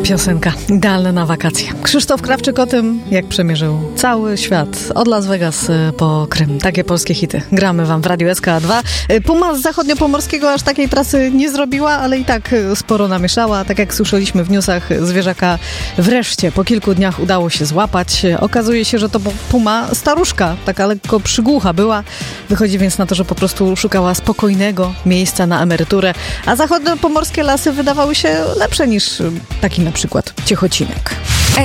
piosenka. Idealna na wakacje. Krzysztof Krawczyk o tym, jak przemierzył cały świat. Od Las Vegas po Krym. Takie polskie hity. Gramy wam w Radiu SK2. Puma z zachodniopomorskiego aż takiej trasy nie zrobiła, ale i tak sporo namieszała. Tak jak słyszeliśmy w newsach, zwierzaka wreszcie po kilku dniach udało się złapać. Okazuje się, że to puma staruszka, taka lekko przygłucha była. Wychodzi więc na to, że po prostu szukała spokojnego miejsca na emeryturę, a zachodniopomorskie lasy wydawały się lepsze niż taki na przykład Ciechocinek.